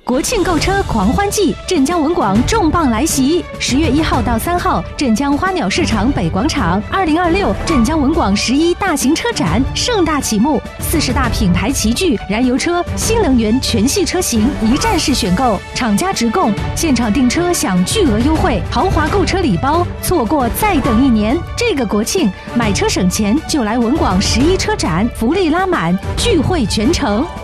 国庆购车狂欢季，镇江文广重磅来袭！10月1号到3号，镇江花鸟市场北广场，2026镇江文广11大型车展盛大启幕，40大品牌齐聚，燃油车、新能源全系车型一站式选购，厂家直供，现场订车享巨额优惠，豪华购车礼包，错过再等1年。这个国庆买车省钱，就来文广11车展，福利拉满，聚会全城。